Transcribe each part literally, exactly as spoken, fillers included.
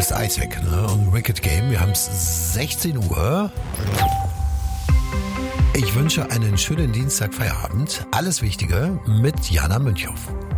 ist Isaac, ne? Und Wicked Game. Wir haben es sechzehn Uhr. Ich wünsche einen schönen Dienstag Feierabend. Alles Wichtige mit Jana Münchhoff.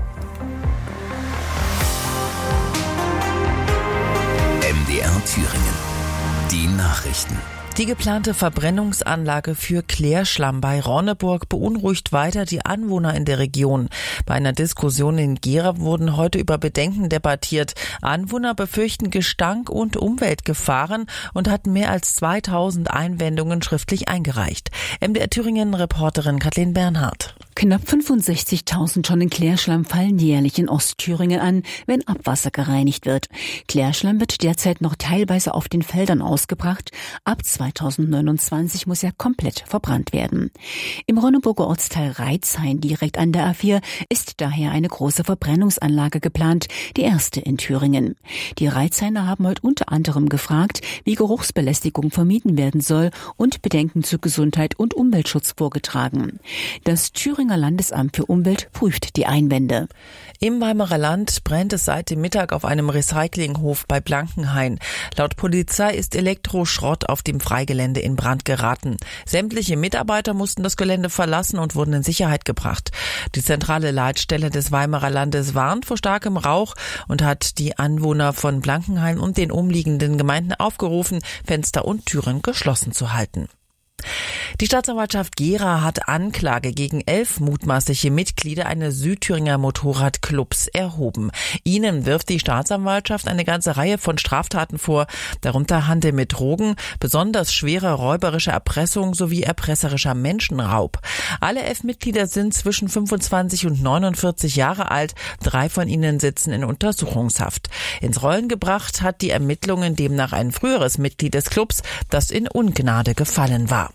M D R Thüringen. Die Nachrichten. Die geplante Verbrennungsanlage für Klärschlamm bei Ronneburg beunruhigt weiter die Anwohner in der Region. Bei einer Diskussion in Gera wurden heute über Bedenken debattiert. Anwohner befürchten Gestank und Umweltgefahren und hatten mehr als zweitausend Einwendungen schriftlich eingereicht. M D R Thüringen-Reporterin Kathleen Bernhardt. Knapp fünfundsechzigtausend Tonnen Klärschlamm fallen jährlich in Ostthüringen an, wenn Abwasser gereinigt wird. Klärschlamm wird derzeit noch teilweise auf den Feldern ausgebracht. Ab zweitausendneunundzwanzig muss er komplett verbrannt werden. Im Ronneburger Ortsteil Reitzhain, direkt an der A vier, ist daher eine große Verbrennungsanlage geplant, die erste in Thüringen. Die Reitzhainer haben heute unter anderem gefragt, wie Geruchsbelästigung vermieden werden soll und Bedenken zu Gesundheit und Umweltschutz vorgetragen. Das Thüringer Landesamt für Umwelt prüft die Einwände. Im Weimarer Land brennt es seit dem Mittag auf einem Recyclinghof bei Blankenhain. Laut Polizei ist Elektroschrott auf dem Freigelände in Brand geraten. Sämtliche Mitarbeiter mussten das Gelände verlassen und wurden in Sicherheit gebracht. Die zentrale Leitstelle des Weimarer Landes warnt vor starkem Rauch und hat die Anwohner von Blankenhain und den umliegenden Gemeinden aufgerufen, Fenster und Türen geschlossen zu halten. Die Staatsanwaltschaft Gera hat Anklage gegen elf mutmaßliche Mitglieder eines Südthüringer Motorradclubs erhoben. Ihnen wirft die Staatsanwaltschaft eine ganze Reihe von Straftaten vor, darunter Handel mit Drogen, besonders schwere räuberische Erpressung sowie erpresserischer Menschenraub. Alle elf Mitglieder sind zwischen fünfundzwanzig und neunundvierzig Jahre alt, drei von ihnen sitzen in Untersuchungshaft. Ins Rollen gebracht hat die Ermittlungen demnach ein früheres Mitglied des Clubs, das in Ungnade gefallen war.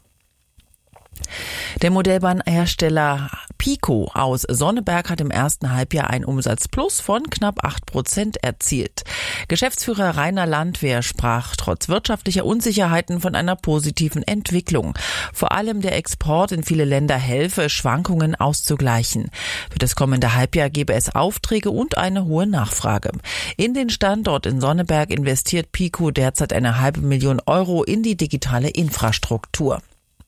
Der Modellbahnhersteller Pico aus Sonneberg hat im ersten Halbjahr ein Umsatzplus von knapp acht Prozent erzielt. Geschäftsführer Rainer Landwehr sprach trotz wirtschaftlicher Unsicherheiten von einer positiven Entwicklung. Vor allem der Export in viele Länder helfe, Schwankungen auszugleichen. Für das kommende Halbjahr gebe es Aufträge und eine hohe Nachfrage. In den Standort in Sonneberg investiert Pico derzeit eine halbe Million Euro in die digitale Infrastruktur.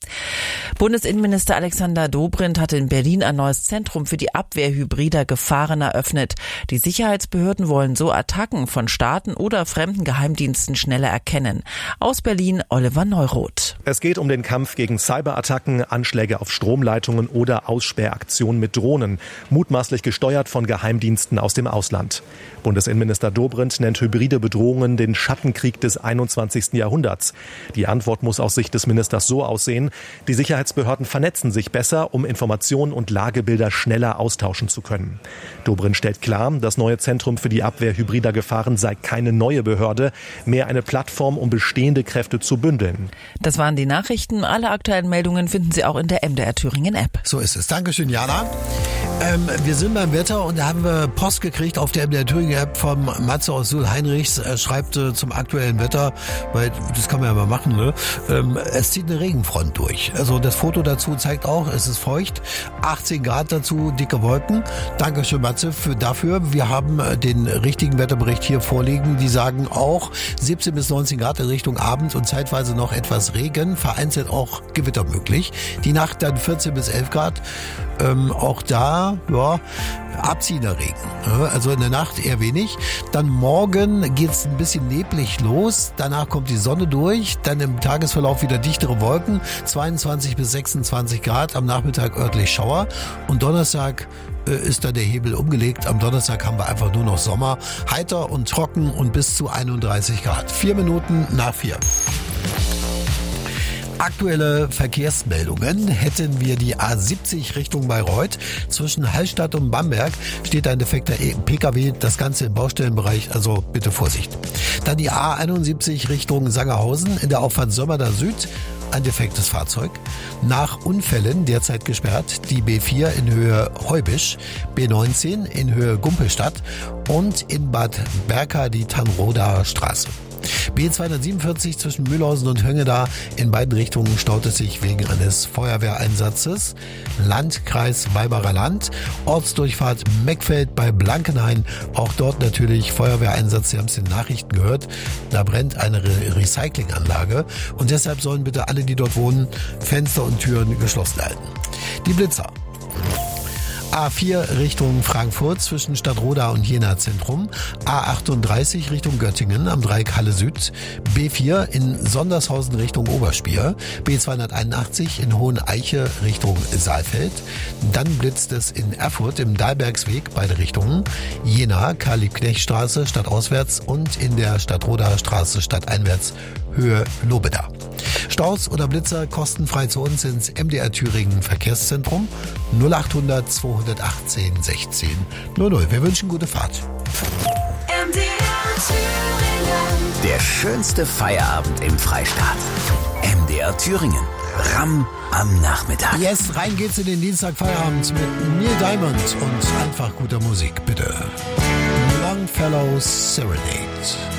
Bundesinnenminister Alexander Dobrindt hat in Berlin ein neues Zentrum für die Abwehr hybrider Gefahren eröffnet. Die Sicherheitsbehörden wollen so Attacken von Staaten oder fremden Geheimdiensten schneller erkennen. Aus Berlin Oliver Neuroth. Es geht um den Kampf gegen Cyberattacken, Anschläge auf Stromleitungen oder Aussperraktionen mit Drohnen, mutmaßlich gesteuert von Geheimdiensten aus dem Ausland. Bundesinnenminister Dobrindt nennt hybride Bedrohungen den Schattenkrieg des einundzwanzigsten Jahrhunderts. Die Antwort muss aus Sicht des Ministers so aussehen: Die Sicherheitsbehörden vernetzen sich besser, um Informationen und Lagebilder schneller austauschen zu können. Dobrindt stellt klar, das neue Zentrum für die Abwehr hybrider Gefahren sei keine neue Behörde, mehr eine Plattform, um bestehende Kräfte zu bündeln. Das waren die Nachrichten. Alle aktuellen Meldungen finden Sie auch in der M D R Thüringen App. So ist es. Dankeschön, Jana. Ähm, wir sind beim Wetter und da haben wir Post gekriegt auf der M D R Thüringen App vom Matze aus Suhl-Heinrichs. Er schreibt äh, zum aktuellen Wetter, weil das kann man ja mal machen, ne? Ähm, es zieht eine Regenfront durch. Also das Foto dazu zeigt auch, es ist feucht. achtzehn Grad dazu, dicke Wolken. Dankeschön, Matze, für dafür. Wir haben äh, den richtigen Wetterbericht hier vorliegen. Die sagen auch siebzehn bis neunzehn Grad in Richtung Abend und zeitweise noch etwas Regen. Vereinzelt auch Gewitter möglich. Die Nacht dann vierzehn bis elf Grad. Ähm, auch da, ja, abziehender Regen. Also in der Nacht eher wenig. Dann morgen geht's ein bisschen neblig los. Danach kommt die Sonne durch. Dann im Tagesverlauf wieder dichtere Wolken. zweiundzwanzig bis sechsundzwanzig Grad. Am Nachmittag örtlich Schauer. Und Donnerstag äh, ist dann der Hebel umgelegt. Am Donnerstag haben wir einfach nur noch Sommer. Heiter und trocken und bis zu einunddreißig Grad. Vier Minuten nach vier. Aktuelle Verkehrsmeldungen hätten wir die A siebzig Richtung Bayreuth. Zwischen Hallstatt und Bamberg steht ein defekter P K W, das Ganze im Baustellenbereich, also bitte Vorsicht. Dann die A einundsiebzig Richtung Sangerhausen in der Auffahrt Sömmerda Süd. Ein defektes Fahrzeug. Nach Unfällen derzeit gesperrt die B vier in Höhe Heubisch, B neunzehn in Höhe Gumpelstadt und in Bad Berka die Tanroda Straße. B zweihundertsiebenundvierzig zwischen Mühlhausen und Höngeda. In beiden Richtungen staut es sich wegen eines Feuerwehreinsatzes. Landkreis Weimarer Land. Ortsdurchfahrt Meckfeld bei Blankenhain. Auch dort natürlich Feuerwehreinsatz. Sie haben es in den Nachrichten gehört. Da brennt eine Re- Recyclinganlage. Und deshalb sollen bitte alle, die dort wohnen, Fenster und Türen geschlossen halten. Die Blitzer. A vier Richtung Frankfurt zwischen Stadtroda und Jena Zentrum. A achtunddreißig Richtung Göttingen am Dreieck Halle Süd. B vier in Sondershausen Richtung Oberspier. B zweihunderteinundachtzig in Hoheneiche Richtung Saalfeld. Dann blitzt es in Erfurt im Dahlbergsweg beide Richtungen. Jena Karl-Liebknecht-Straße stadtauswärts und in der Stadtroda Straße stadteinwärts Höhe Lobeda. Staus oder Blitzer kostenfrei zu uns ins M D R Thüringen Verkehrszentrum null achthundert zweihundertachtzehn sechzehn null null. Wir wünschen gute Fahrt. M D R Thüringen. Der schönste Feierabend im Freistaat. M D R Thüringen. Ram am Nachmittag. Yes, rein geht's in den Dienstagfeierabend mit Neil Diamond und einfach guter Musik, bitte. Longfellow Serenade.